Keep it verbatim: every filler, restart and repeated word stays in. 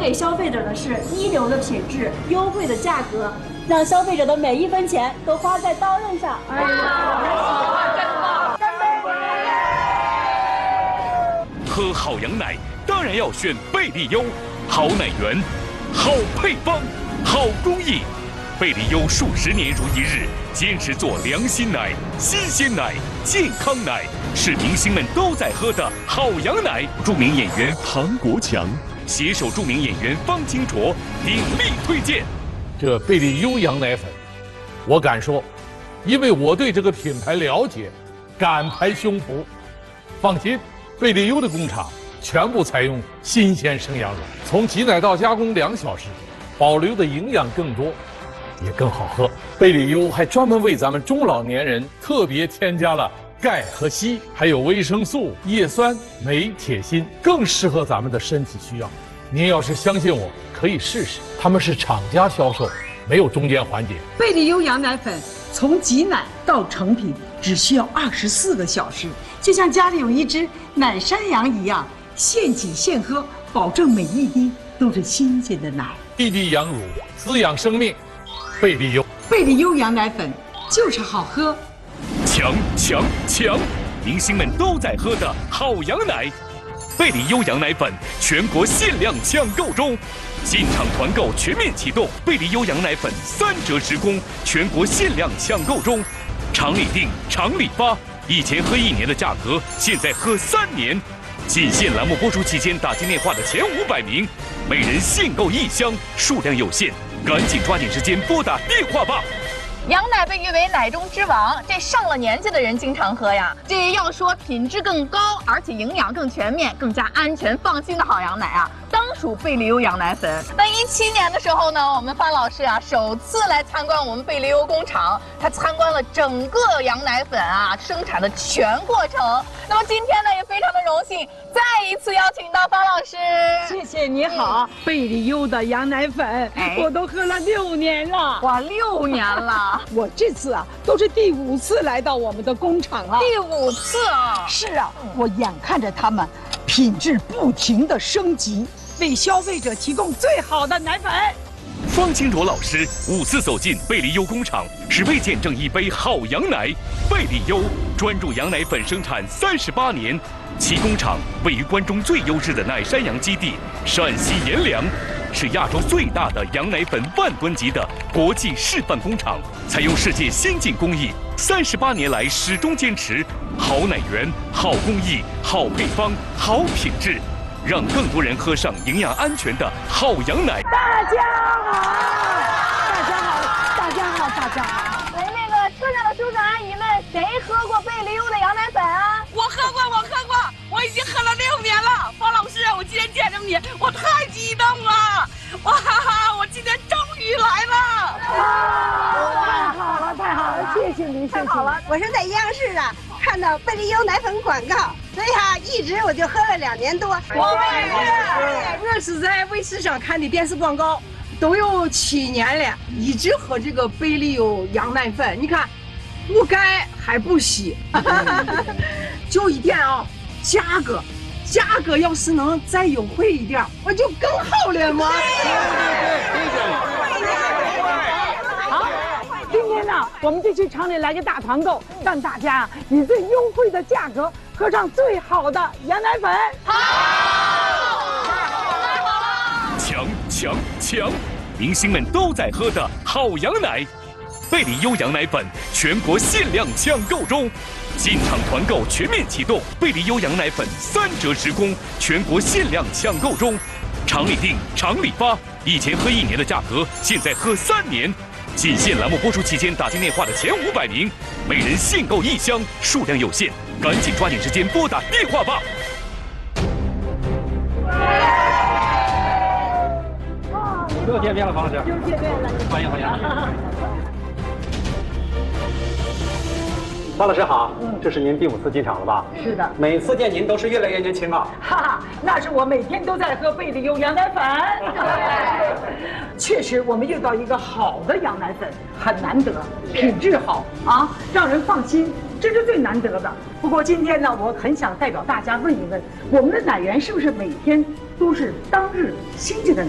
给消费者的是一流的品质、优惠的价格，让消费者的每一分钱都花在刀刃上。哎呀，真棒！干杯！ 喝好羊奶当然要选贝利优，好奶源，好配方，好工艺。贝利优数十年如一日，坚持做良心奶、新鲜奶、健康奶，是明星们都在喝的好羊奶。著名演员庞国强携手著名演员方清卓鼎力推荐这贝利优羊奶粉。我敢说，因为我对这个品牌了解，敢拍胸脯。放心，贝利优的工厂全部采用新鲜生羊乳，从挤奶到加工两小时，保留的营养更多，也更好喝。贝利优还专门为咱们中老年人特别添加了钙和硒，还有维生素、叶酸、镁、铁、锌，更适合咱们的身体需要。您要是相信我，可以试试。他们是厂家销售，没有中间环节。 贝利优羊奶粉从挤奶到成品只需要二十四个小时，就像家里有一只奶山羊一样，现挤现喝，保证每一滴都是新鲜的奶。 滴滴羊乳，滋养生命。贝利优， 贝利优羊奶粉就是好喝。 强强强！明星们都在喝的好羊奶，贝利优羊奶粉全国限量抢购中，进场团购全面启动，贝利优羊奶粉三折直供，全国限量抢购中，厂里订，厂里发，以前喝一年的价格，现在喝三年。仅限栏目播出期间打进电话的前五百名，每人限购一箱，数量有限，赶紧抓紧时间拨打电话吧。 羊奶被誉为奶中之王，这上了年纪的人经常喝呀。这要说品质更高，而且营养更全面、更加安全放心的好羊奶啊，当属贝利优羊奶粉。那一七年的时候呢，我们范老师啊首次来参观我们贝利优工厂，他参观了整个羊奶粉啊生产的全过程。那么今天呢，也非常的荣幸，再一次邀请到方老师。 谢谢你好，嗯、贝利优的羊奶粉、哎、我都喝了六年了。 哇，六年了！ 我这次啊，都是第五次来到我们的工厂了。 第五次啊！ 是啊，我眼看着他们品质不停的升级，为消费者提供最好的奶粉。 方清卓老师五次走进贝利优工厂，是为见证一杯好羊奶。贝利优专注羊奶粉生产三十八年，其工厂位于关中最优质的奶山羊基地陕西阎良，是亚洲最大的羊奶粉万吨级的国际示范工厂，采用世界先进工艺，三十八年来始终坚持好奶源、好工艺、好配方、好品质，让更多人喝上营养安全的好羊奶。 大家好，大家好，大家好，大家好。 喂，那个车上的叔叔阿姨们，谁喝过贝利优的羊奶粉啊？ 我喝过，我喝过，我已经喝了六年了。方老师，我今天见着你，我太激动了！哇哈哈，我今天终于来了！ 太好了，太好了，谢谢您，谢谢。 好了，我是在央视啊看到贝利优奶粉广告，所以啊，一直我就喝了两年多。 我也是，我是在卫视上看的电视广告，都有七年了，一直喝这个贝利优羊奶粉。你看，不钙还不稀，就一点啊，价格。价格要是能再优惠一点，我就更好了嘛。 好，今天呢，我们就去厂里来个大团购，让大家以最优惠的价格喝上最好的羊奶粉。 好， 强强强！明星们都在喝的好羊奶，贝利优羊奶粉全国限量抢购中。进场团购全面启动，贝利优羊奶粉三折直供，全国限量抢购中，厂里订，厂里发，以前喝一年的价格，现在喝三年。仅限栏目播出期间打进电话的前五百名，每人限购一箱，数量有限，赶紧抓紧时间拨打电话吧。 又见面了，方老师。 又见面了， 欢迎欢迎。方老师好，嗯，这是您第五次进厂了吧？ 是的， 每次见您都是越来越年轻了。 哈哈，那是我每天都在喝贝利优羊奶粉。确实，我们遇到一个好的羊奶粉很难得，品质好啊，让人放心，这是最难得的。不过今天呢，我很想代表大家问一问，我们的奶源是不是每天都是当日新鲜的奶？